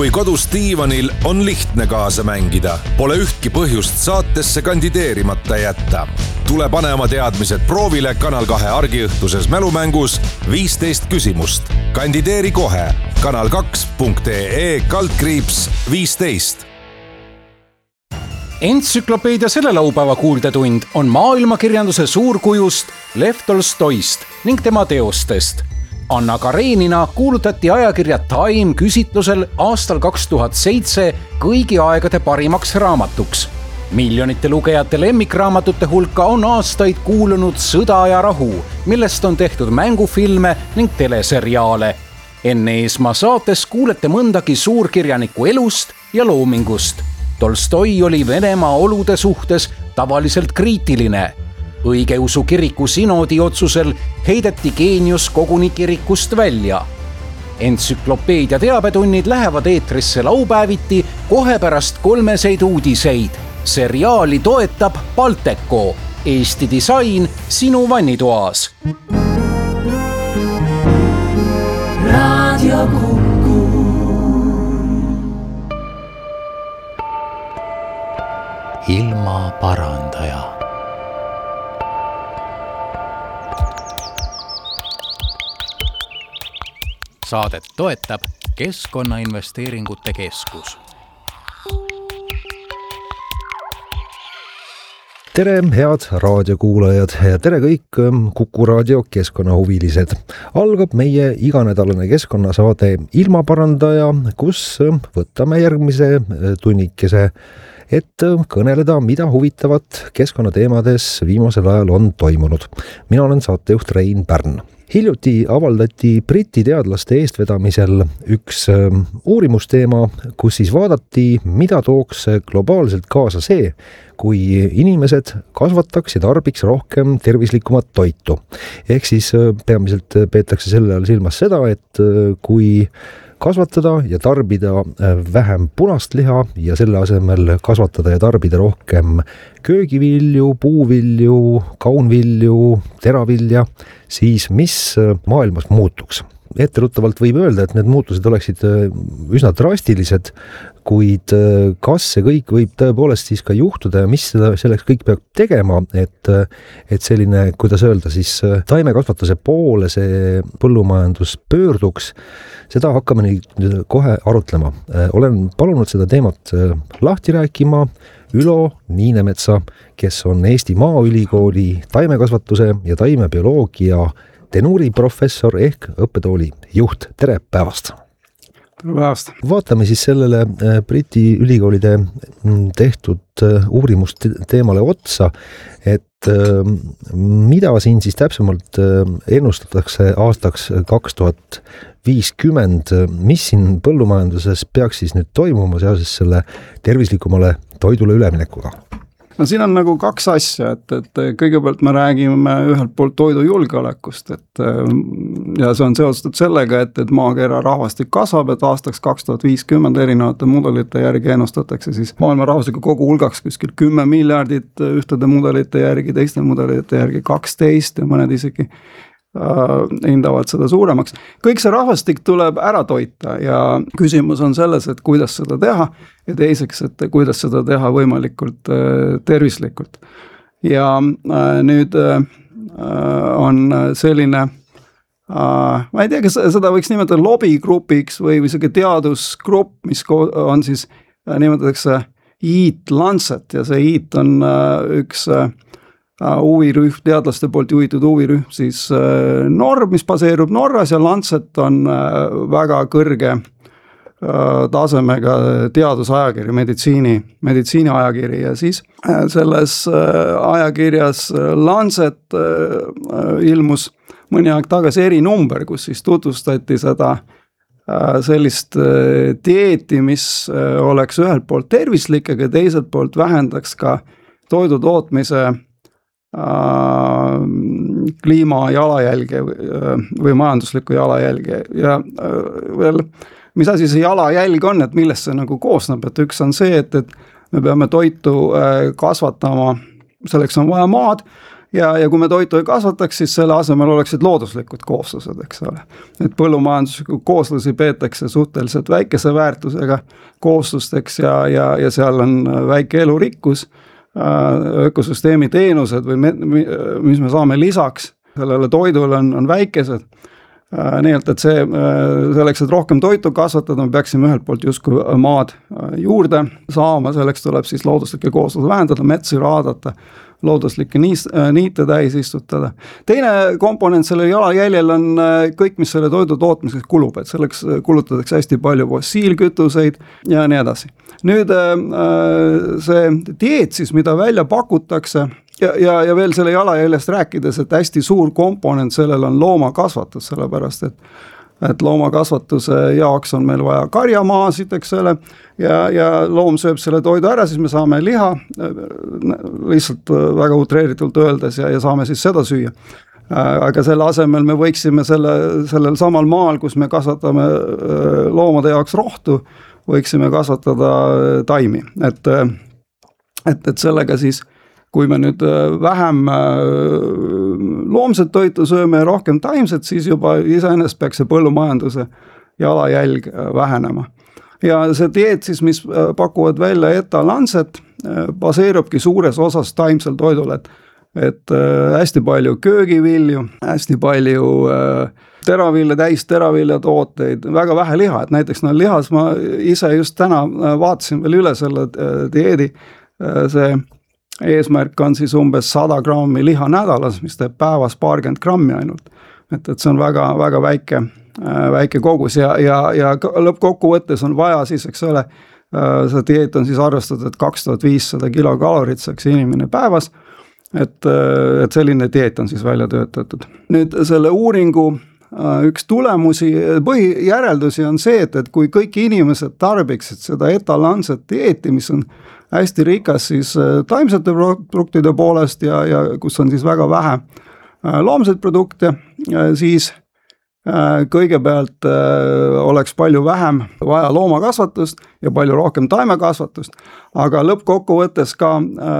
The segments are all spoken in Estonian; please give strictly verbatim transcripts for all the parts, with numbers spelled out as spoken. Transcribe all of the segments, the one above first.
Kui kodus diivanil on lihtne kaasa mängida, pole ühtki põhjust saatesse kandideerimata jätta. Tule pane oma teadmised proovile Kanal kahe argiõhtuses mälumängus viisteist küsimust. Kandideeri kohe kanal kaks punkt ee kaldkriips viisteist. Entsüklopeedia selle laupäeva kuuldetund on maailmakirjanduse suurkujust Lev Tolstoist ning tema teostest. Anna Karenina kuulutati ajakirja Time küsitlusel aastal kaks tuhat seitse kõigi aegade parimaks raamatuks. Miljonite lugejate lemmikraamatute hulka on aastaid kuulunud Sõda ja rahu, millest on tehtud mängufilme ning teleseriaale. Enne Eesmaa saates kuulete mõndagi suurkirjaniku elust ja loomingust. Tolstoi oli Venemaa olude suhtes tavaliselt kriitiline. Õigeusu kiriku sinodi otsusel heideti geenius koguni kirikust välja. Entsüklopeedia teabetunnid lähevad eetrisse laupäeviti kohe pärast kolmeseid uudiseid. Seriaali toetab Balteco, Eesti disain sinu vannitoas. Radio Kuku. Ilma parandaja. Saadet toetab Keskkonnainvesteeringute Keskus. Tere, head raadiokuulajad ja tere kõik Kuku raadio keskkonnahuvilised. Algab meie iganädalane keskkonnasaade Ilmaparandaja, kus võtame järgmise tunnikese, et kõneleda, mida huvitavat keskkonnateemades viimasel ajal on toimunud. Mina olen saatejuht Rein Pärn. Hiljuti avaldati Briti teadlaste eestvedamisel üks uurimusteema, kus siis vaadati, mida tooks globaalselt kaasa see, kui inimesed kasvataks ja tarbiks rohkem tervislikumat toitu. Ehk siis peamiselt peetakse selle all silmas seda, et kui kasvatada ja tarbida vähem punast liha ja selle asemel kasvatada ja tarbida rohkem köögivilju, puuvilju, kaunvilju, teravilja, siis mis maailmas muutuks? Etteruttavalt võib öelda, et need muutused oleksid üsna drastilised, kuid kas see kõik võib tõepoolest siis ka juhtuda ja mis seda selleks kõik peab tegema, et, et selline, kuidas öelda, siis taimekasvatuse poole see põllumajandus pöörduks, seda hakkame nüüd kohe arutlema. Olen palunud seda teemat lahti rääkima Ülo Niinemetsa, kes on Eesti Maaülikooli taimekasvatuse ja taimebioloogia tenuuri professor ehk õppetooli juht. Tere päevast! Tere päevast! Vaatame siis sellele Briti ülikoolide tehtud uurimust teemale otsa, et mida siin siis täpsemalt ennustatakse aastaks kaks tuhat viiskümmend, mis siin põllumajanduses peaks siis nüüd toimuma seoses selle tervislikumale toidule üleminekuga? No siin on nagu kaks asja, et, et kõigepealt me räägime ühelt poolt toidu julgeolekust, et ja see on seostatud sellega, et, et maakera rahvastik kasvab, et aastaks kaks tuhat viiskümmend erinevate mudelite järgi ennustatakse siis maailma rahvastiku kogu hulgaks kuskil kümme miljardit, ühtede mudelite järgi, teiste mudelite järgi kaksteist ja mõned isegi hindavad seda suuremaks. Kõik see rahvastik tuleb ära toita ja küsimus on selles, et kuidas seda teha ja teiseks, et kuidas seda teha võimalikult tervislikult. Ja nüüd on selline, ma ei tea, kas seda võiks nimetada lobigrupiks või, või selline teadusgrupp, mis on siis, nimetatakse Eat Lancet ja see Eat on üks huvirühm, teadlaste poolt juhitud huvirühm, siis Norr, mis baseerub Norras ja Lancet on väga kõrge tasemega teadusajakiri, meditsiini, meditsiini ajakiri ja siis selles ajakirjas Lancet ilmus mõni aeg tagasi erinumber, kus siis tutvustati seda sellist dieeti, mis oleks ühelt poolt tervislik, aga teiselt poolt vähendaks ka toidu tootmise kliima jalajälge või majanduslikku jalajälge ja veel, mis asi see jalajälg on, et millest see nagu koosneb, et üks on see, et, et me peame toitu kasvatama, selleks on vaja maad ja, ja kui me toitu ei kasvataks, siis selle asemel oleksid looduslikud kooslused, eks ole. Et põllumajanduslikud kooslusi peetakse suhteliselt väikese väärtusega kooslusteks ja, ja, ja seal on väike elurikkus, ökosüsteemi teenused või me, mis me saame lisaks sellele toidule on, on väikesed. Nii et, et see, selleks, et rohkem toitu kasvatada, me peaksime ühelt poolt justkui maad juurde saama, selleks tuleb siis looduslikke kooslusi vähendada, metsi raadata, looduslikke niis, niite täis istutada. Teine komponent selle jalajäljel on kõik, mis selle toidu tootmiseks kulub, et selleks kulutatakse hästi palju fossiilkütuseid ja nii edasi. Nüüd see dieet siis, mida välja pakutakse ja, ja, ja veel selle jalajäljest rääkides, et hästi suur komponent sellel on loomakasvatus, sellepärast et et loomakasvatuse jaoks on meil vaja karjamaasid, eks ole, ja, ja loom sööb selle toidu ära, siis me saame liha, lihtsalt väga utreeritult öeldes, ja, ja saame siis seda süüa. Aga selle asemel me võiksime selle, sellel samal maal, kus me kasvatame loomade jaoks rohtu, võiksime kasvatada taimi, et, et, et sellega siis kui me nüüd vähem loomset toitu sööme ja rohkem taimset, siis juba iseenesest peaks see põllumajanduse jalajälg vähenema. Ja see dieet siis, mis pakuvad välja ETA Lancet, baseerubki suures osas taimsel toidul, et, et hästi palju köögivilju, hästi palju teravilja, täis teravilja tooteid, väga vähe liha, et näiteks no lihas ma ise just täna vaatasin veel üle selle dieedi, see eesmärk on siis umbes sada grammi liha nädalas, mis teeb päevas paarkümmend grammi ainult. Et, et see on väga, väga väike, väike kogus ja, ja, ja lõppkokkuvõttes on vaja siis, eks ole, see dieet on siis arvestatud, et kaks tuhat viissada kilokalorit saaks inimene päevas, et, et selline dieet on siis välja töötatud. Nüüd selle uuringu üks tulemusi, põhijäreldusi on see, et, et kui kõik inimesed tarbiksid seda ETA Lancet dieeti, mis on hästi rikas siis taimsete produktide poolest ja, ja kus on siis väga vähe loomseid produkte, siis kõigepealt oleks palju vähem vaja loomakasvatust ja palju rohkem taimekasvatust, aga lõppkokkuvõttes ka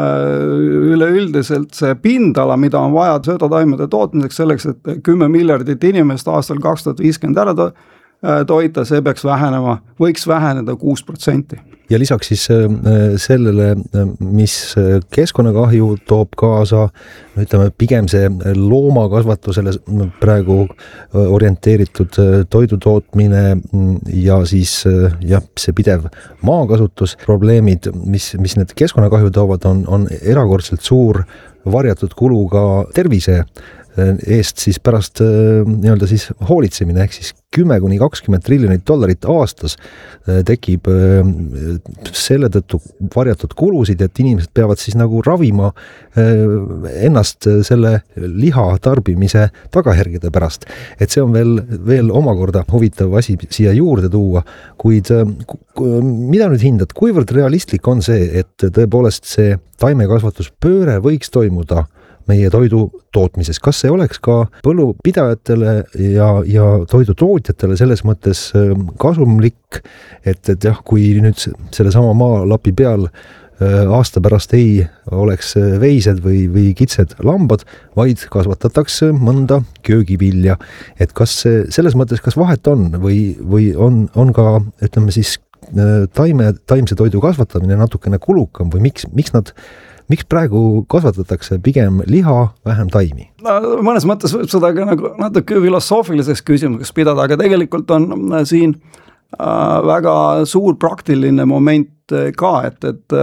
üleüldiselt see pindala, mida on vaja söödataimede tootmiseks selleks, et kümme miljardit inimest aastal kaks tuhat viiskümmend ära to- toita, see peaks vähenema, võiks väheneda kuus protsenti. Ja lisaks siis sellele, mis keskkonnakahju toob kaasa, ütleme pigem see loomakasvatusele praegu orienteeritud toidutootmine ja siis jah, see pidev maakasutusprobleemid, mis, mis need keskkonnakahju toovad, on, on erakordselt suur varjatud kulu ka tervise eest siis pärast nii-öelda siis hoolitsemine, ehk siis kümme kuni kakskümmend triljonit dollarit aastas tekib selle tõttu varjatud kulusid, et inimesed peavad siis nagu ravima ennast selle liha tarbimise tagajärgede pärast. Et see on veel, veel omakorda huvitav asi siia juurde tuua, kuid mida nüüd hindad, kuivõrd realistlik on see, et tõepoolest see taimekasvatuspööre võiks toimuda meie toidu tootmises, kas see oleks ka põllupidajatele ja, ja toidu tootjatele selles mõttes kasumlik, et, et jah, kui nüüd selle sama maalapi peal aasta pärast ei oleks veised või, või kitsed lambad, vaid kasvatatakse mõnda köögivilja, et kas see, selles mõttes, kas vahet on või, või on, on ka, ütleme siis, taime, taimse toidu kasvatamine natukene kulukam või miks, miks nad Miks praegu kasvatatakse pigem liha, vähem taimi? No, mõnes mõttes võib seda ka nagu natuke filosoofiliseks küsimuseks pidada, aga tegelikult on siin väga suur praktiline moment ka, et, et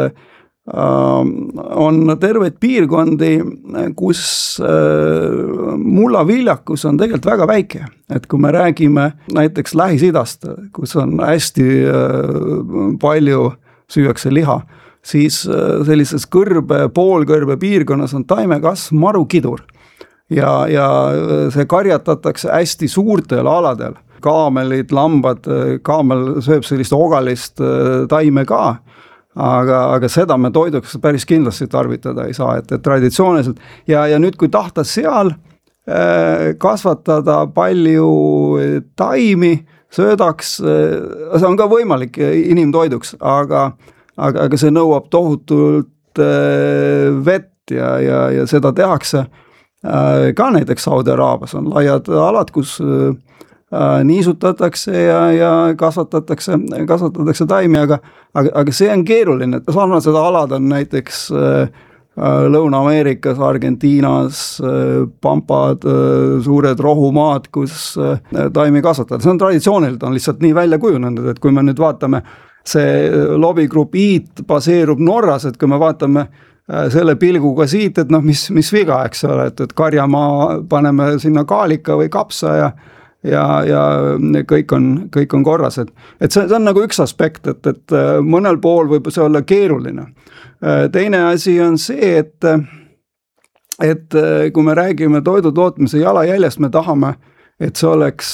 on terveid piirkondi, kus mullaviljakus on tegelikult väga väike. Et kui me räägime näiteks Lähis-Idast, kus on hästi palju süüakse liha, siis sellises kõrbe, poolkõrbe piirkonnas on taimekasv marukidur ja, ja see karjatatakse hästi suurtel aladel. Kaamelid, lambad, kaamel sööb sellist ogalist taime ka, aga, aga seda me toiduks päris kindlasti tarvitada ei saa, et, et traditsiooniliselt. Ja, ja nüüd, kui tahta seal kasvatada palju taimi, söödaks, see on ka võimalik inimtoiduks, aga Aga, aga see nõuab tohutult vett ja, ja, ja seda tehakse äh, ka näiteks Saudi Araabias on laiad alad, kus äh, niisutatakse ja, ja kasvatatakse, kasvatatakse taimi, aga, aga, aga see on keeruline, et sarnased alad on näiteks äh, Lõuna-Ameerikas, Argentiinas, pampad, suured rohumaad, kus taimi kasvatada. See on traditsioonilt on lihtsalt nii välja kujunenud, et kui me nüüd vaatame, see lobigrupp Eat baseerub Norras, et kui me vaatame selle pilguga siit, et noh, mis, mis viga, eks ole, et, et karjamaa paneme sinna kaalika või kapsa ja ja, ja kõik on, kõik on korras, et, et see, see on nagu üks aspekt, et, et mõnel pool võib see olla keeruline. Teine asi on see, et, et kui me räägime toidu tootmise jalajäljest, me tahame, et see oleks,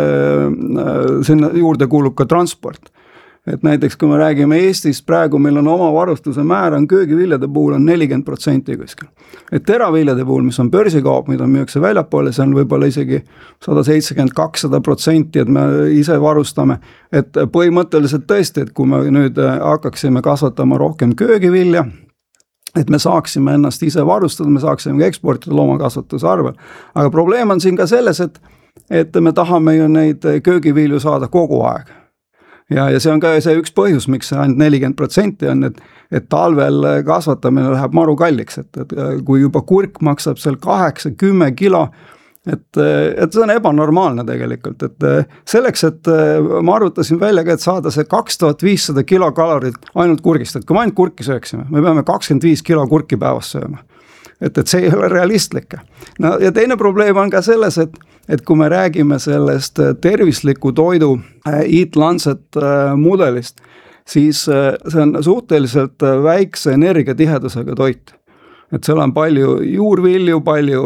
sinna juurde kuulub ka transport. Et näiteks kui me räägime Eestist, praegu meil on oma varustuse määr on köögiviljade puhul on nelikümmend protsenti kuskil. Et teraviljade puhul, mis on börsikaup, mida müüakse väljapoole, see on võib-olla isegi sada seitsekümmend kakssada protsenti, et me ise varustame. Et põhimõtteliselt tõesti, et kui me nüüd hakkaksime kasvatama rohkem köögivilja, et me saaksime ennast ise varustada, me saaksime ka eksportida loomakasvatuse arvel. Aga probleem on siin ka selles, et, et me tahame ju neid köögivilju saada kogu aeg. Ja, ja see on ka see üks põhjus, miks see ainult nelikümmend protsenti on, et, et talvel kasvatamine läheb maru kalliks, et, et kui juba kurk maksab seal kaheksa kümme kilo, et, et see on ebanormaalne tegelikult, et selleks, et ma arvutasin välja ka, et saada see kaks tuhat viissada kilokalorit ainult kurgist, et kui me ainult kurki sööksime, me peame kakskümmend viis kilo kurki päevas sööma. Et, et see ei ole realistlik. No, ja teine probleem on ka selles, et, et kui me räägime sellest tervisliku toidu Eat Lancet mudelist, siis see on suhteliselt väikse energiatihedusega toit. Et seal on palju juurvilju, palju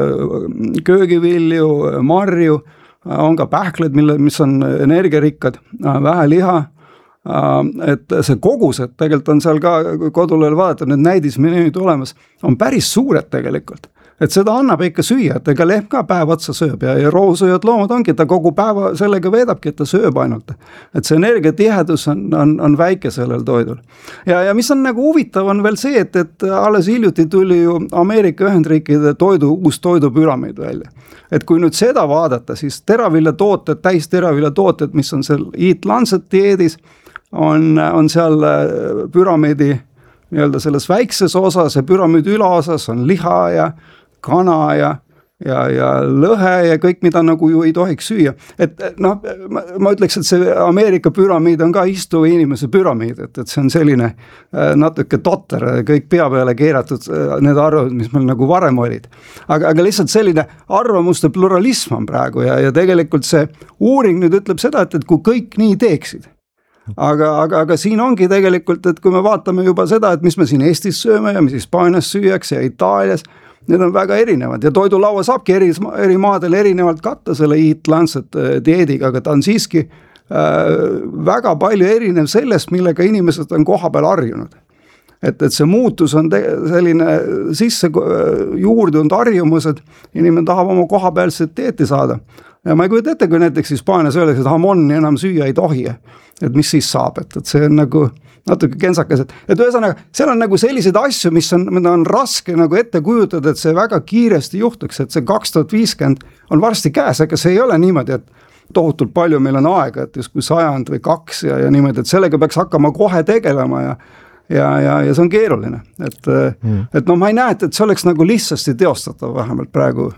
köögivilju, marju, on ka pähkled, mille, mis on energiarikkad, vähe liha. Et see kogused tegelikult on seal ka koduleel vaadata, need näidismenüüd olemas, on päris suured tegelikult. Et seda annab ikka süüa, et ega lehm ka päev otsa sööb ja, ja rohusööjad loomad ongi, et ta kogu päeva sellega veedabki, et ta sööb ainult. Et see energiatihedus on, on, on väike sellel toidul. Ja, ja mis on nagu huvitav on veel see, et, et alles hiljuti tuli ju Ameerika Ühendriikide toidu, uus toidupüramiid välja. Et kui nüüd seda vaadata, siis teravilja tooted, täis teravilja tooted, mis on seal Eat Lancet dieedis, on, on seal püramiidi nii-öelda selles väikses osas ja püramiidi ülaosas on liha ja kana ja, ja, ja lõhe ja kõik, mida nagu ju ei tohiks süüa. Et noh, ma, ma ütleks, et see Ameerika püramiid on ka istuva inimese püramiid, et, et see on selline natuke totter, kõik pea peale keeratud need arvud, mis meil nagu varem olid. Aga, aga lihtsalt selline arvamuste pluralism on praegu ja, ja tegelikult see uuring nüüd ütleb seda, et, et kui kõik nii teeksid, Aga, aga, aga siin ongi tegelikult, et kui me vaatame juba seda, et mis me siin Eestis sööme ja mis Hispaanias süüakse ja Itaalias, need on väga erinevad ja toidulaua saabki eri, eri maadel erinevalt katta selle Eat Lancet dieediga, aga ta on siiski äh, väga palju erinev sellest, millega inimesed on koha peal harjunud. Et, et see muutus on te, selline sisse juurdunud harjumus, et inimene tahab oma koha pealset dieeti saada. Ja ma ei kujuta ette, kui näiteks Hispaanias öeldakse, et hamonni enam süüa ei tohi, et mis siis saab, et, et see on nagu natuke kensakas, et, et ühesõnaga, seal on nagu selliseid asju, mis on, mida on raske nagu ette kujutada, et see väga kiiresti juhtuks, et see kaks tuhat viiskümmend on varsti käes, aga see ei ole niimoodi, et tohutult palju meil on aega, et just kui sajand või kaks ja, ja niimoodi, et sellega peaks hakkama kohe tegelema ja ja, ja, ja see on keeruline, et, mm. et no ma ei näe, et, et see oleks nagu lihtsasti teostatav vähemalt praegu.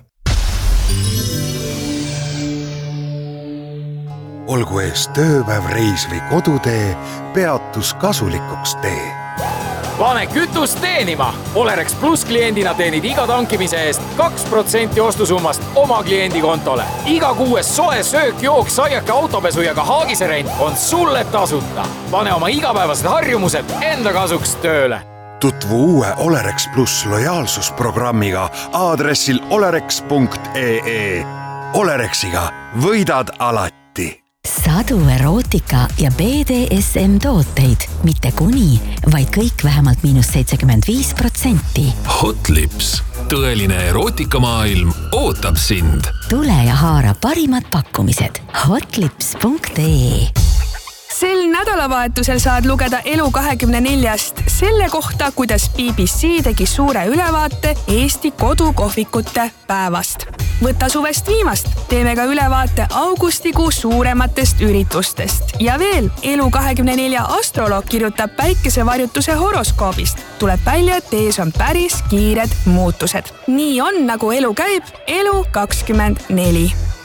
Olgu ees tööpäev, reis või kodutee, peatus kasulikuks tee. Pane kütust teenima! Olerex Plus kliendina teenid iga tankimise eest kaks protsenti ostusummast oma kliendi kontole. Iga kuues soe söök, jook, saiake, autopesu ja ka haagiserent on sulle tasuta. Pane oma igapäevased harjumused enda kasuks tööle. Tutvu uue Olerex Plus lojaalsusprogrammiga aadressil olerex punkt ee. Olerexiga võidad alati. Sadu erootika ja B D S M tooteid, mitte kuni, vaid kõik vähemalt miinus seitsekümmend viis protsenti. Hotlips, tõeline erootikamaailm ootab sind. Tule ja haara parimad pakkumised hotlips punkt ee. Sel nädalavahetusel saad lugeda Elu kahekümne neljast selle kohta, kuidas B B C tegi suure ülevaate Eesti kodukohvikute päevast. Võta suvest viimast, teeme ka ülevaate augustikuu suurematest üritustest. Ja veel, Elu kahekümne nelja astroloog kirjutab päikesevarjutuse horoskoobist. Tuleb välja, et ees on päris kiired muutused. Nii on, nagu elu käib, Elu kakskümmend neli.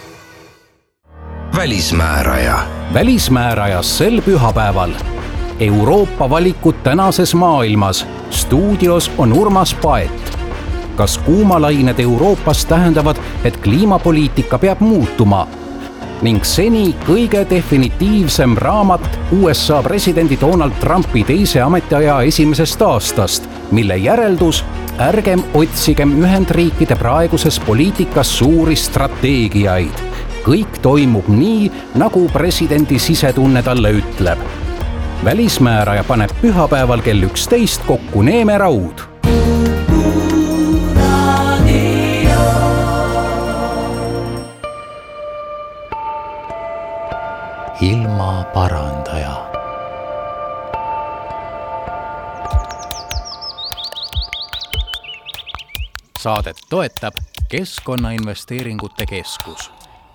Välismääraja. Välismäärajas sel pühapäeval. Euroopa valikud tänases maailmas. Stuudios on Urmas Paet. Kas kuumalained Euroopas tähendavad, et kliimapoliitika peab muutuma? Ning seni kõige definitiivsem raamat U S A presidendi Donald Trumpi teise ametiaja esimesest aastast, mille järeldus: ärgem otsigem Ühendriikide praeguses poliitikas suuri strateegiaid. Kõik toimub nii, nagu presidendi sisetunne talle ütleb. Välismääraja paneb pühapäeval kell üksteist kokku Neeme Raud. Ilmaparandaja. Saadet toetab Keskkonnainvesteeringute Keskus.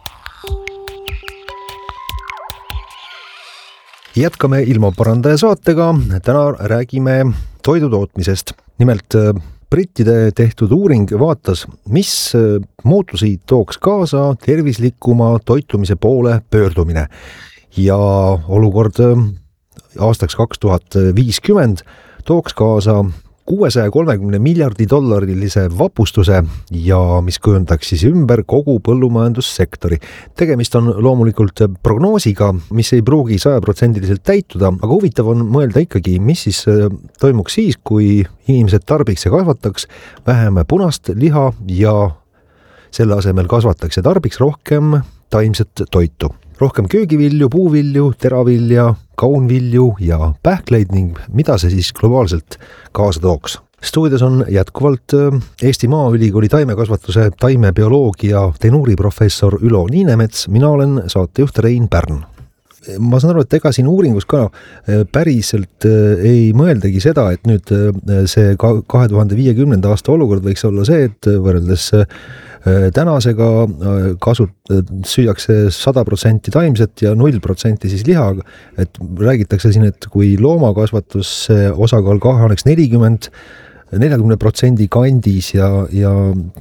Jätkame Ilmaparandaja saatega. Täna räägime toidutootmisest. Nimelt brittide tehtud uuring vaatas, mis muutusi tooks kaasa tervislikuma toitumise poole pöördumine. Ja olukord aastaks kaks tuhat viiskümmend tooks kaasa kuuesaja kolmekümne miljardi dollarilise vapustuse ja mis kujundaks siis ümber kogu põllumajandussektori. Tegemist on loomulikult prognoosiga, mis ei pruugi sajaprotsendiliselt täituda, aga huvitav on mõelda ikkagi, mis siis toimuks siis, kui inimesed tarbiks ja kasvataks vähem punast liha ja selle asemel kasvataks ja tarbiks rohkem taimset toitu. Rohkem köögivilju, puuvilju, teravilja, kaunvilju ja pähkleid ning mida see siis globaalselt kaasa tooks. Stuudios on jätkuvalt Eesti Maaülikooli taimekasvatuse taimebioloogia tenuuriprofessor Ülo Niinemets, mina olen saatejuht Rein Pärn. Ma saan aru, et ega siin uuringus ka päriselt ei mõeldagi seda, et nüüd see kahe tuhande viiekümnenda aasta olukord võiks olla see, et võrreldes tänasega kasut- süüakse sada protsenti taimset ja null protsenti siis liha, et räägitakse siin, et kui loomakasvatus osakaal kahaneks nelikümmend neljakümne protsendi kandis ja, ja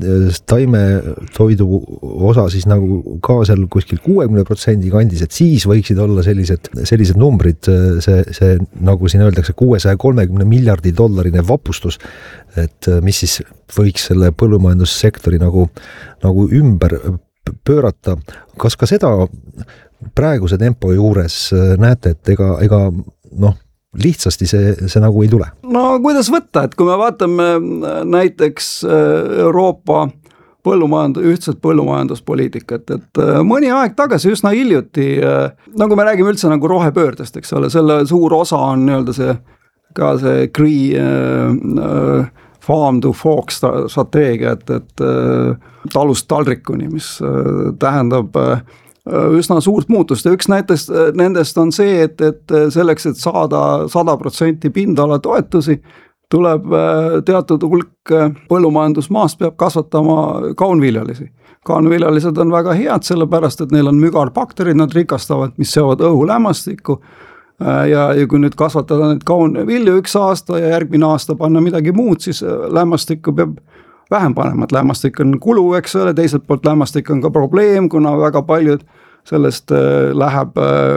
taimetoidu osa siis nagu ka seal kuskil kuuekümne protsendi kandis, et siis võiksid olla sellised, sellised numbrid, see, see nagu siin öeldakse kuuesaja kolmekümne miljardi dollarine vapustus, et mis siis võiks selle põllumajandussektori nagu, nagu ümber pöörata. Kas ka seda praeguse tempo juures näete, et ega, ega noh, lihtsasti see, see nagu ei tule? No kuidas võtta, et kui me vaatame näiteks Euroopa põllumajand-, ühtset põllumajanduspoliitikat, et mõni aeg tagasi üsna hiljuti, nagu me räägime üldse nagu rohepöördest, eks ole, selle suur osa on nii-öelda see, ka see Green äh, farm to fork strateegia, et, et talust taldrikuni, mis tähendab üsna suurt muutust ja üks näitest nendest on see, et, et selleks, et saada sada protsenti pindala toetusi, tuleb teatud hulk põllumajandusmaast peab kasvatama kaunviljalisi. Kaunviljalised on väga head, sellepärast, et neil on mügarbakterid, nad rikastavad, mis seovad õhu lämmastikku ja, ja kui nüüd kasvatada need kaunvilju üks aasta ja järgmine aasta panna midagi muud, siis lämmastikku peab vähem panema, et lämmastik on kulu, eks ole, teiselt poolt lämmastik on ka probleem, kuna väga paljud sellest läheb,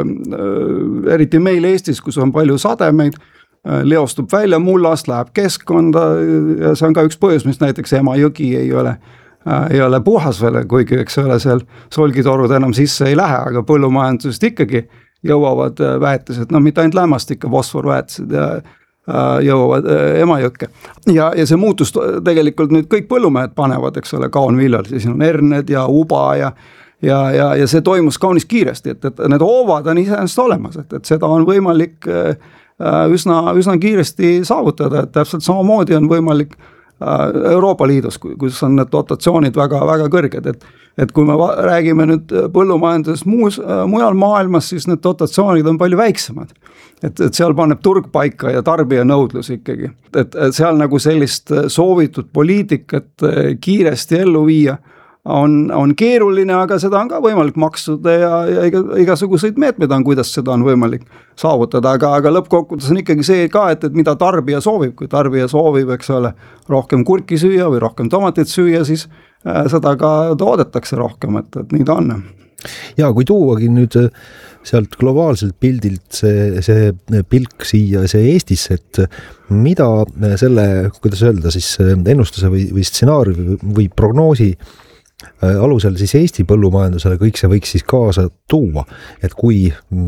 eriti meil Eestis, kus on palju sademeid, leostub välja mullast, läheb keskkonda ja see on ka üks põhjus, mis näiteks Emajõgi ei ole, ei ole puhas veel, kuigi eks ole, seal solgitorud enam sisse ei lähe, aga põllumajandusest ikkagi jõuavad väetised, no mitte ainult lämmastik ja fosforväetised ja jõuavad Emajõkke. Ja, ja see muutus tegelikult nüüd kõik põllumehed panevad, eks ole, kaunviljalisi, siin on herned ja uba ja, ja, ja, ja see toimus kaunis kiiresti, et, et need hoovad on iseenesest olemas, et, et seda on võimalik üsna, üsna kiiresti saavutada, et täpselt samamoodi on võimalik Euroopa Liidus, kus on need dotatsioonid väga, väga kõrged, et et kui me räägime nüüd põllumajandusest muus, mujal maailmas, siis need dotatsioonid on palju väiksemad. Et, et seal paneb turg paika ja tarbija nõudlus ikkagi. Et, et seal nagu sellist soovitud poliitikat kiiresti ellu viia on, on keeruline, aga seda on ka võimalik maksuda ja, ja igasuguseid meetmeid on, kuidas seda on võimalik saavutada, aga, aga lõppkokkuvõttes on ikkagi see ka, et, et mida tarbija soovib, kui tarbija soovib, eks ole, rohkem kurki süüa või rohkem tomatit süüa, siis äh, seda ka toodetakse rohkem, et, et nii ta on. Ja kui tuuagi nüüd sealt globaalselt pildilt see, see pilk siia, see Eestisse, et mida selle, kuidas öelda, siis ennustuse või, või stsenaariumi või prognoosi alusel siis Eesti põllumajandusele kõik see võiks siis kaasa tuua, et kui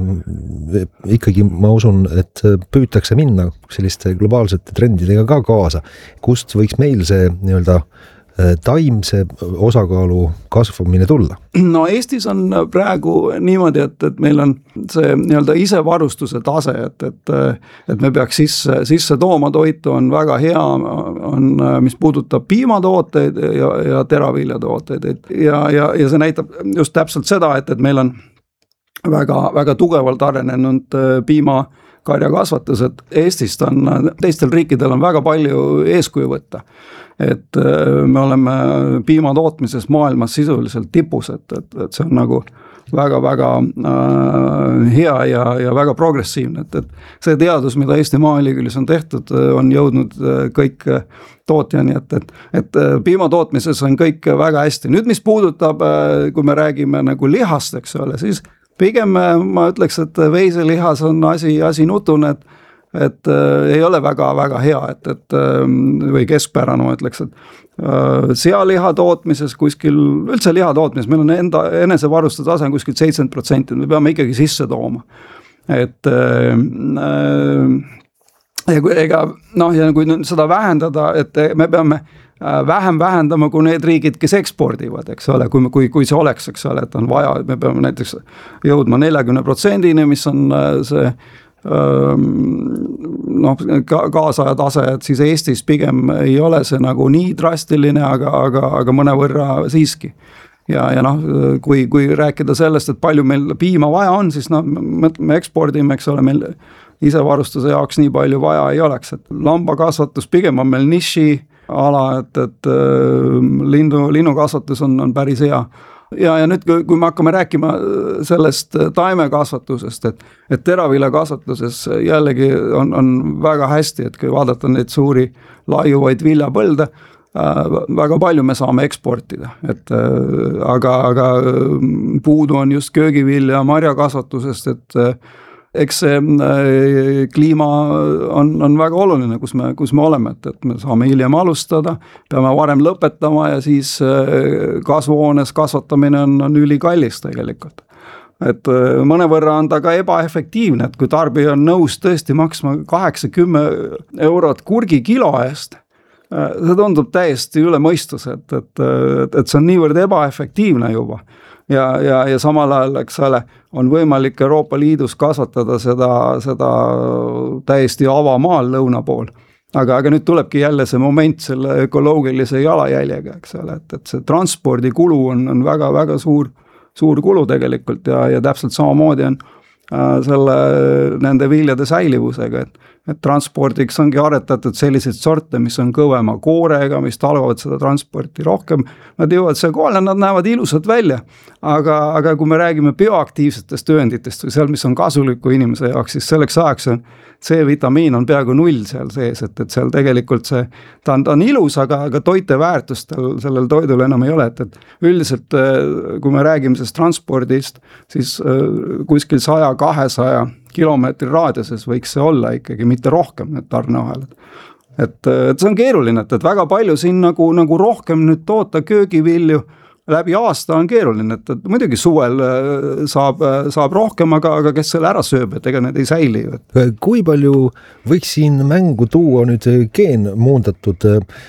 ikkagi ma usun, et püütakse minna selliste globaalsete trendidega ka kaasa, kust võiks meil see nii-öelda taimse osakaalu kasvamine tulla? No Eestis on praegu niimoodi, et, et meil on see nii-öelda isevarustuse tase, et, et, et me peaks sisse, sisse tooma toitu on väga hea, on, mis puudutab piimatooteid ja, ja teraviljatooteid ja, ja, ja see näitab just täpselt seda, et, et meil on väga, väga tugevalt arenenud piimakarjakasvatus, et Eestist on, teistel riikidel on väga palju eeskuju võtta. Et me oleme piimatootmises maailmas sisuliselt tipus, et, et, et see on nagu väga-väga äh, hea ja, ja väga progressiivne, et, et see teadus, mida Eesti Maaülikoolis on tehtud, on jõudnud kõik tootjani, et, et, et piimatootmises on kõik väga hästi. Nüüd, mis puudutab, kui me räägime nagu lihast, eks ole, siis pigem ma ütleks, et veiselihas on asi, asi nutune, et et äh, ei ole väga-väga hea, et, et äh, või keskpärane, ma ütleks, et äh, sealiha tootmises kuskil, üldse liha tootmises, meil on enda enesevarustuse tase on kuskil seitsekümmend protsenti, me peame ikkagi sisse tooma. Et äh, ja kui, ega, noh, ja kui seda vähendada, et me peame vähem vähendama kui need riigid, kes ekspordivad, eks ole, kui, kui, kui see oleks, eks ole, et on vaja, et me peame näiteks jõudma neljakümne protsendini, mis on see noh, kaasaja tase, et siis Eestis pigem ei ole see nagu nii drastiline, aga, aga, aga mõnevõrra siiski. Ja, ja noh, kui, kui rääkida sellest, et palju meil piima vaja on, siis noh, me ekspordime, eks ole, meil isevarustuse jaoks nii palju vaja ei oleks, et lambakasvatus pigem on meil niši ala, et, et lindu, linnukasvatus on, on päris hea. Ja, ja nüüd, kui me hakkame rääkima sellest taimekasvatusest, et, et teraviljakasvatuses jällegi on, on väga hästi, et kui vaadata neid suuri laiuvaid viljapõlde, äh, väga palju me saame eksportida, et äh, aga, aga puudu on just köögivilja marjakasvatusest, et äh, eks see äh, kliima on, on väga oluline, kus me, kus me oleme, et, et me saame hiljem alustada, peame varem lõpetama ja siis äh, kasvuhoones kasvatamine on, on ülikallis tegelikult. Et äh, mõnevõrra on ta ka ebaefektiivne, et kui tarbija on nõus tõesti maksma kaheksa kümme eurot kurgi kilo eest, äh, see tundub täiesti üle mõistus, et, et, et, et see on niivõrd ebaefektiivne juba. Ja, ja, ja samal ajal, eks ole, on võimalik Euroopa Liidus kasvatada seda, seda täiesti avamaal lõuna pool. Aga, aga nüüd tulebki jälle see moment selle ökoloogilise jalajäljega, eks ole, et, et see transpordikulu on, on väga, väga suur, suur kulu tegelikult ja, ja täpselt samamoodi on äh, selle, nende viljade säilivusega, et et transpordiks ongi aretatud selliseid sorte, mis on kõvema koorega, mis talvavad seda transporti rohkem. Nad jõuavad see koole, nad näevad ilusad välja, aga, aga kui me räägime bioaktiivsetest ühenditest või seal, mis on kasuliku inimese jaoks, siis selleks ajaks on C-vitamiin on peaaegu null seal sees, et, et seal tegelikult see, ta on, ta on ilus, aga, aga toiteväärtust sellel toidul enam ei ole, et, et üldiselt kui me räägime sellest transpordist, siis kuskil saja kahesaja kilomeetri raadiuses võiks see olla ikkagi, mitte rohkem need tarneahelad. Et, et see on keeruline, et, et väga palju siin nagu, nagu rohkem nüüd toota köögivilju läbi aasta on keeruline, et, et muidugi suvel saab, saab rohkem, aga, aga kes selle ära sööb, et ega need ei säili. Kui palju võiks siin mängu tuua nüüd geenmuundatud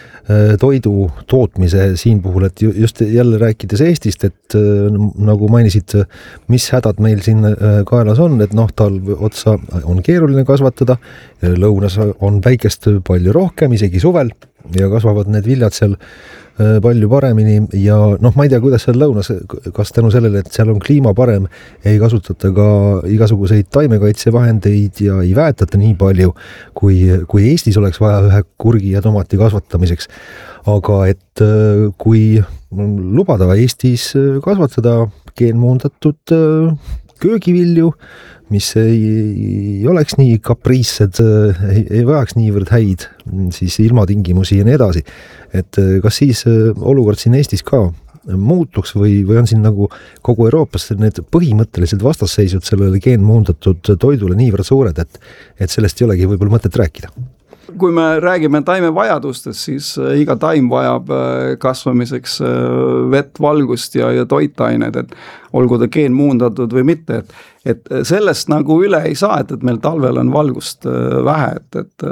toidu tootmise siin puhul, et just jälle rääkides Eestist, et nagu mainisid, mis hädad meil siin kaelas on, et noh, talv otsa on keeruline kasvatada, lõunas on päikest palju rohkem, isegi suvel, ja kasvavad need viljad seal palju paremini ja noh, ma ei tea, kuidas seal lõunas, kas tänu sellele, et seal on kliima parem, ei kasutata ka igasuguseid taimekaitsevahendeid ja ei väetata nii palju, kui, kui Eestis oleks vaja ühe kurgi ja tomati kasvatamiseks. Aga et kui lubada Eestis kasvatada geenmuundatud köögivilju, mis ei, ei oleks nii kapriissed, ei, ei vajaks niivõrd häid, siis ilmatingimusi ja nii edasi. Et kas siis olukord siin Eestis ka muutuks või, või on siin nagu kogu Euroopas need põhimõttelised vastasseisud sellele geenmuundatud toidule niivõrd suured, et, et sellest ei olegi võib-olla mõtet rääkida? Kui me räägime taime vajadustest, siis iga taim vajab kasvamiseks vett, valgust ja, ja toitained, et olgu ta geen muundatud või mitte, et, et sellest nagu üle ei saa, et, et meil talvel on valgust vähe, et, et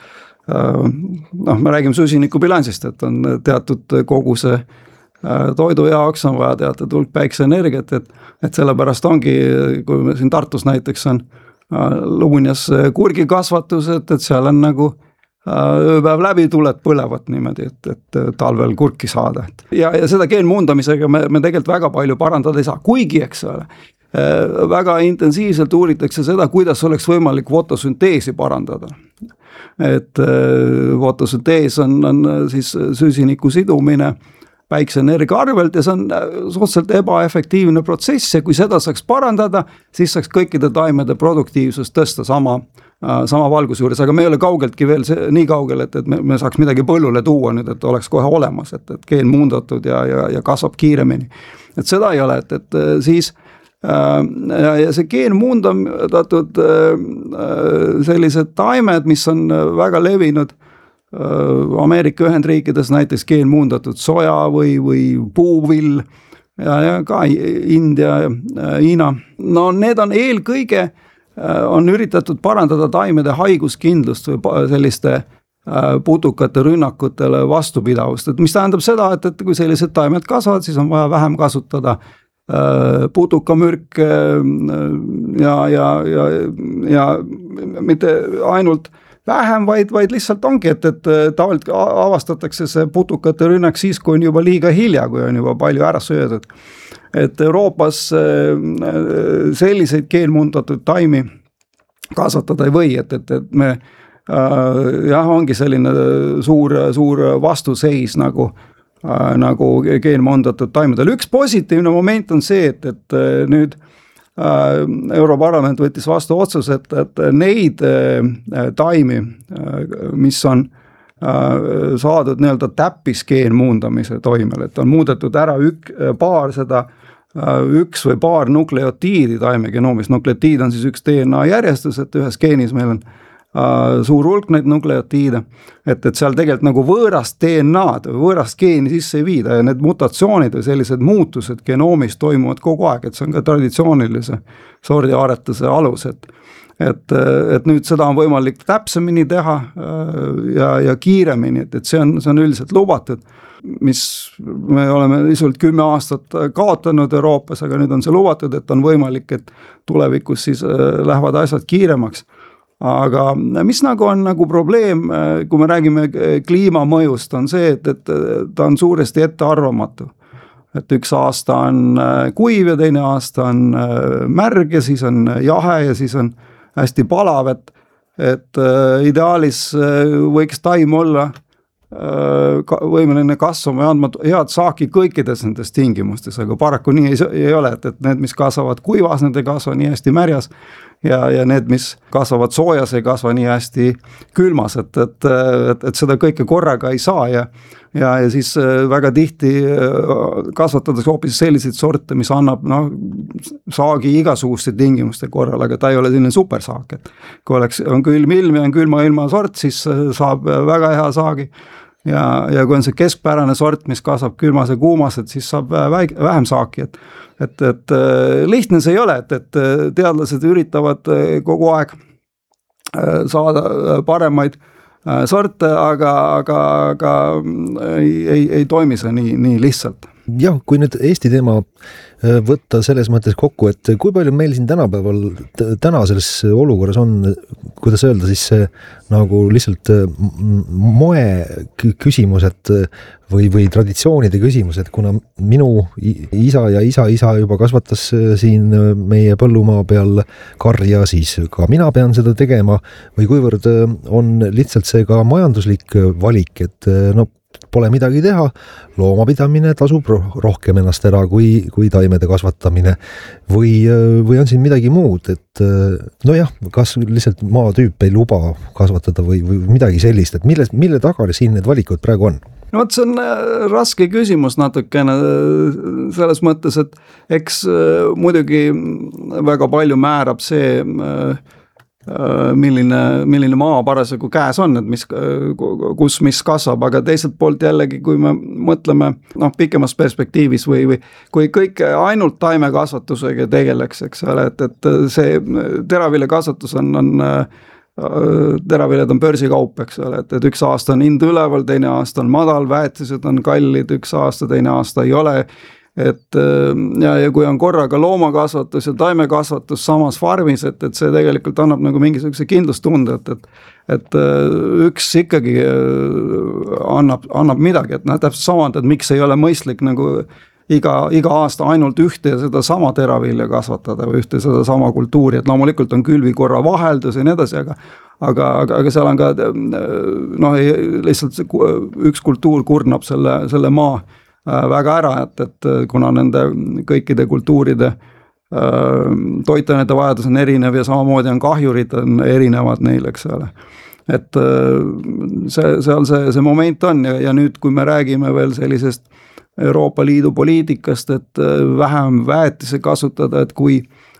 noh, me räägime süsinikubilansist, et on teatud koguse toidu jaoks on vaja teatud hulk päikseenergiat, et, et sellepärast ongi, kui me siin Tartus näiteks on Luunjas kurgikasvatus, et, et seal on nagu ööpäev läbi tuled põlevad niimoodi, et, et talvel kurki saada. Ja, ja seda geenmuundamisega me, me tegelikult väga palju parandada ei saa, kuigi, eks ole, väga intensiivselt uuritakse seda, kuidas oleks võimalik fotosünteesi parandada. Et fotosüntees on, on siis süsiniku sidumine päikseenergia arvelt ja see on suhteliselt ebaefektiivne protsess ja kui seda saaks parandada, siis saaks kõikide taimede produktiivsust tõsta sama, sama valguse juures, aga me ei ole kaugeltki veel see, nii kaugel, et, et me, me saaks midagi põllule tuua nüüd, et oleks kohe olemas, et, et geen muundatud ja, ja, ja kasvab kiiremini. Et seda ei ole, et, et siis ja, ja see geen muundatud sellised taimed, mis on väga levinud Ameerika Ühendriikides näiteks geen muundatud soja või, või puuvill ja, ja ka India ja Hiina. No need on eelkõige, on üritatud parandada taimede haiguskindlust või selliste putukate rünnakutele vastupidavust. Et mis tähendab seda, et, et kui sellised taimed kasvavad, siis on vaja vähem kasutada putukamürk ja, ja, ja, ja mitte ainult vähem, vaid, vaid lihtsalt ongi, et, et tavaliselt avastatakse see putukate rünnak siis, kui on juba liiga hilja, kui on juba palju ära söödud. Et Euroopas selliseid geenmuundatud taimi kasvatada ei või, et, et, et me jah, ongi selline suur, suur vastuseis nagu, nagu geenmuundatud taimedel. Üks positiivne moment on see, et, et nüüd Europarlament võttis vastu otsus, et, et neid taimi, mis on saadud nii-öelda täppisgeen muundamise toimel, et on muudetud ära ük, paar seda, üks või paar nukleotiidi taime genoomis. Nukleotiid on siis üks D N A järjestus, et ühes geenis meil on suur hulk neid nukleotiide, et, et seal tegelikult nagu võõrast D N A-d või võõrast geeni sisse ei viida ja need mutatsioonid või sellised muutused genoomis toimuvad kogu aeg, et see on ka traditsioonilise sordiaretuse alus, et, et, et nüüd seda on võimalik täpsemini teha ja, ja kiiremini, et, et see on, see on üldiselt lubatud, mis me oleme lihtsalt kümme aastat kaotanud Euroopas, aga nüüd on see lubatud, et on võimalik, et tulevikus siis lähevad asjad kiiremaks. Aga mis nagu on nagu probleem, kui me räägime kliimamõjust, on see, et, et ta on suuresti ette arvamatu. Et üks aasta on kuiv ja teine aasta on märg ja siis on jahe ja siis on hästi palav, et, et ideaalis võiks taim olla võimeline kasvama ja andma head saaki kõikides nendes tingimustes, aga paraku nii ei, ei ole, et, et need, mis kasvavad kuivas, need ei kasva nii hästi märjas ja, ja need, mis kasvavad soojas, ei kasva nii hästi külmas, et, et, et, et seda kõike korraga ei saa ja, ja, ja siis väga tihti kasvatades hoopis selliseid sorte, mis annab no, saagi igasuguste tingimuste korral, aga ta ei ole selline supersaak, et kui oleks, on külm ilm ja on külma ilma sort, siis saab väga hea saagi. Ja, ja kui on see keskpärane sort, mis kasvab külmas ja kuumas, et siis saab väik, vähem saaki, et, et, et lihtne see ei ole, et, et teadlased üritavad kogu aeg saada paremaid sorte, aga, aga, aga ei, ei, ei toimi see nii, nii lihtsalt. jah, kui nüüd Eesti teema võtta selles mõttes kokku, et kui palju meil siin tänapäeval, täna selles olukorras on, kuidas öelda siis see nagu lihtsalt moe küsimused või, või traditsioonide küsimused, kuna minu isa ja isa isa juba kasvatas siin meie põllumaa peal karja, siis ka mina pean seda tegema või kuivõrd on lihtsalt see ka majanduslik valik, et no pole midagi teha, loomapidamine tasub rohkem ennast ära kui, kui taimede kasvatamine või, või on siin midagi muud, et nojah, kas lihtsalt maatüüp ei luba kasvatada või, või midagi sellist, et mille, mille taga siin need valikud praegu on? No vot, see on raske küsimus natukene selles mõttes, et eks muidugi väga palju määrab see milline, milline maa parasjagu käes on, et mis, kus mis kasvab, aga teiselt poolt jällegi, kui me mõtleme noh, pikemas perspektiivis või, või kui kõik ainult taimekasvatusega tegeleks, eks ole, et, et see teraviljakasvatus on, on teraviljad on börsikaup, eks ole, et, et üks aasta on hind üleval, teine aasta on madal, väetised on kallid, üks aasta, teine aasta ei ole. Et ja, ja kui on korraga loomakasvatus ja taimekasvatus samas farmis, et, et see tegelikult annab nagu mingisuguse kindlustunde, et, et, et üks ikkagi annab, annab midagi, et noh, täpselt sama, et miks ei ole mõistlik nagu iga, iga aasta ainult ühte ja seda sama teravilja kasvatada või ühte seda sama kultuuri, et loomulikult on külvikorra vaheldus ja nii edasi, aga aga, aga, aga seal on ka noh, lihtsalt üks kultuur kurnab selle, selle maa väga ära, et, et kuna nende kõikide kultuuride toitainete vajadus on erinev ja samamoodi on kahjurid on erinevad neil, eks ole. Et see, seal see, see moment on ja, ja nüüd, kui me räägime veel sellisest Euroopa Liidu poliitikast, et vähem väetise kasutada, et kui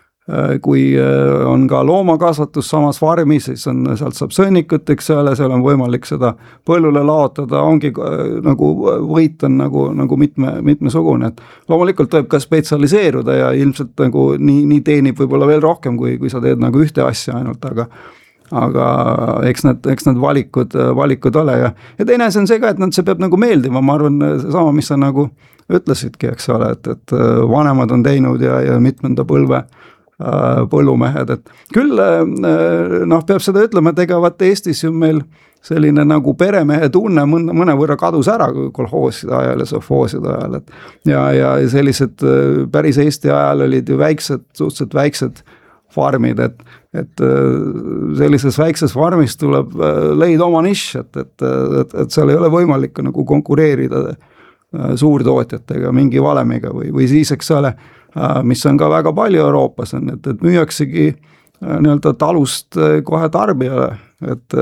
kui on ka loomakasvatus samas farmis, siis on, sealt saab sõnnikut, eks ole, seal on võimalik seda põllule laotada, ongi nagu võit on nagu, nagu mitme, mitmesugune, et loomulikult võib ka spetsialiseeruda ja ilmselt nagu nii, nii teenib võib-olla veel rohkem, kui, kui sa teed nagu ühte asja ainult, aga aga eks need, eks need valikud, valikud ole ja, ja teine asi on see ka, et nad, see peab nagu meeldima, ma arvan, seesama, mis sa nagu ütlesidki, eks ole, et, et vanemad on teinud ja, ja mitmenda põlve põllumehed, et küll noh, peab seda ütlema, et ega vaat Eestis ju meil selline nagu peremehe tunne mõne, mõne võrra kadus ära kolhooside ajal ja sovhooside ajal, et ja, ja sellised päris Eesti ajal olid ju väiksed, suhteliselt väiksed farmid, et, et sellises väikses farmis tuleb leida oma nišš, et, et, et, et seal ei ole võimalik nagu konkureerida suurtootjatega mingi valemiga või, või siis, eks ole, mis on ka väga palju Euroopas on, et, et müüaksegi nii-öelda talust kohe tarbijale, et,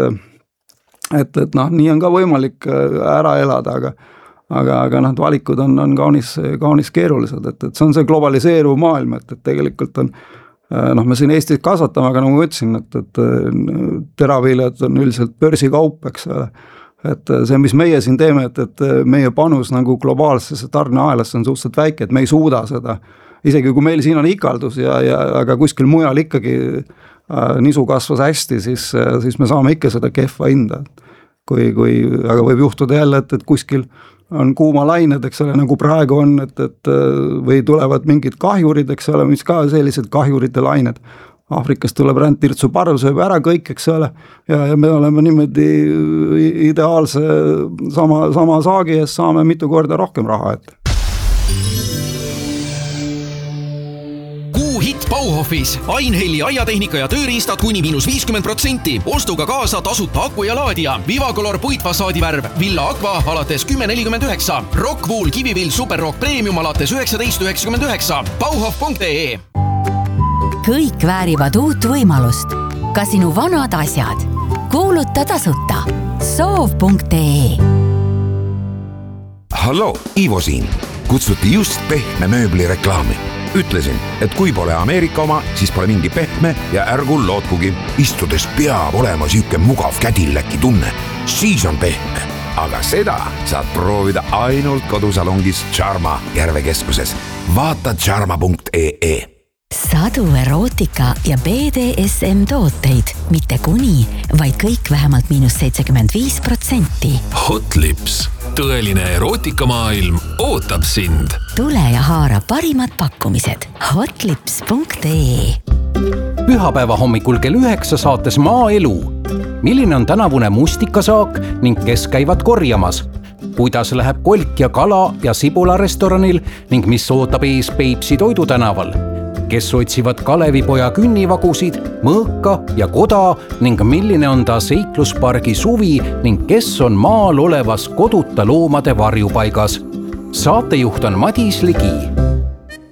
et, et noh, nii on ka võimalik ära elada, aga aga, aga noh, valikud on, on kaunis, kaunis keerulised, et, et see on see globaliseeruv maailm, et, et tegelikult on noh, me siin Eestis kasvatame, aga nagu ma ütlesin, et, et teraviljad on üldiselt börsikaup, eks ole, et see, mis meie siin teeme, et, et meie panus nagu globaalsesse tarneaelasse on suhteliselt väike, et me ei suuda seda, isegi kui meil siin on ikaldus ja, ja aga kuskil mujal ikkagi äh, nisu kasvas hästi, siis, siis me saame ikka seda kehva hinda. Kui, kui, aga võib juhtuda jälle, et, et kuskil on kuumalained, eks ole, nagu praegu on, et, et või tulevad mingid kahjurid, eks ole, mis ka sellised kahjurite lained. Aafrikast tuleb rändtirtsu parv, sööb ära kõik, eks ole, ja, ja me oleme niimoodi ideaalse sama, sama saagi ees saame mitu korda rohkem raha, et hitt Bauhofis, Einhelli aiatehnika ja tööriistad kuni miinus viiskümmend protsenti, ostuga kaasa tasuta aku ja laadija, Vivacolor puitfassaadi värv, Villa Aqua alates kümme nelikümmend üheksa, Rockwool kivivill Superrock Premium alates üheksateist üheksakümmend üheksa, bauhof punkt ee. Kõik väärivad uut võimalust, ka sinu vanad asjad. Kuuluta tasuta soov punkt ee. Hallo, Ivo siin. Kutsuti just pehme mööbli reklaami. Ütlesin, et kui pole Ameerika oma, siis pole mingi pehme ja ärgu lootkugi. Istudes peab olema siuke mugav kädilläki tunne. Siis on pehme. Aga seda saad proovida ainult kodusalongis Charma Järvekeskuses. Vaata charma punkt ee. Sadu erootika ja B D S M tooteid, mitte kuni, vaid kõik vähemalt miinus seitsekümmend viis protsenti. Hot Lips, tõeline erootikamaailm ootab sind. tule ja haara parimad pakkumised hotlips punkt ee. Pühapäeva hommikul kell üheksa saates Maaelu. Milline on tänavune mustikasaak ning kes käivad korjamas? Kuidas läheb Kolk ja Kala ja Sibula restoranil ning mis ootab ees Peipsi toidutänaval? Kes otsivad Kalevipoja künnivagusid, mõõka ja koda ning milline on ta seikluspargi suvi ning kes on maal olevas koduta loomade varjupaigas? Saatejuht on Madis Ligi.